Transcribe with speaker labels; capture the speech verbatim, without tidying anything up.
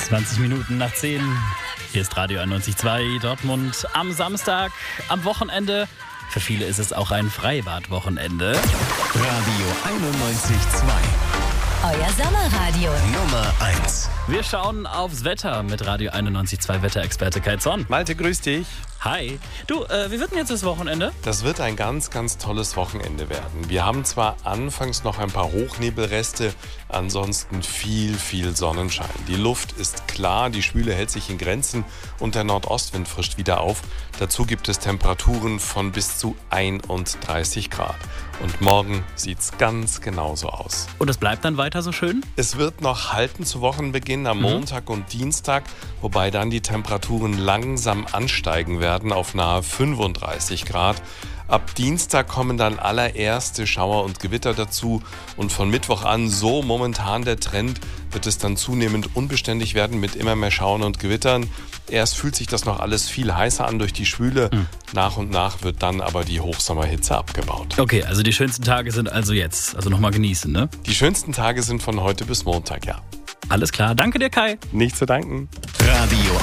Speaker 1: zwanzig Minuten nach zehn. Hier ist Radio einundneunzig Komma zwei Dortmund am Samstag, am Wochenende. Für viele ist es auch ein Freibad-Wochenende.
Speaker 2: Radio einundneunzig Komma zwei.
Speaker 3: Euer Sommerradio.
Speaker 2: Nummer eins.
Speaker 1: Wir schauen aufs Wetter mit Radio einundneunzig Komma zwei Wetterexperte Kai Zorn.
Speaker 4: Malte, grüß dich.
Speaker 1: Hi. Du, äh, wie wird denn jetzt das Wochenende?
Speaker 4: Das wird ein ganz, ganz tolles Wochenende werden. Wir haben zwar anfangs noch ein paar Hochnebelreste, ansonsten viel, viel Sonnenschein. Die Luft ist klar, die Schwüle hält sich in Grenzen und der Nordostwind frischt wieder auf. Dazu gibt es Temperaturen von bis zu einunddreißig Grad. Und morgen sieht's ganz genauso aus.
Speaker 1: Und es bleibt dann weiter so schön?
Speaker 4: Es wird noch halten zu Wochenbeginn am Montag und Dienstag, wobei dann die Temperaturen langsam ansteigen werden auf nahe fünfunddreißig Grad. Ab Dienstag kommen dann allererste Schauer und Gewitter dazu und von Mittwoch an, so momentan der Trend, wird es dann zunehmend unbeständig werden mit immer mehr Schauern und Gewittern. Erst fühlt sich das noch alles viel heißer an durch die Schwüle, mhm. nach und nach wird dann aber die Hochsommerhitze abgebaut.
Speaker 1: Okay, also die schönsten Tage sind also jetzt, also nochmal genießen, ne?
Speaker 4: Die schönsten Tage sind von heute bis Montag, ja.
Speaker 1: Alles klar, danke dir Kai.
Speaker 4: Nicht zu danken.
Speaker 2: Radio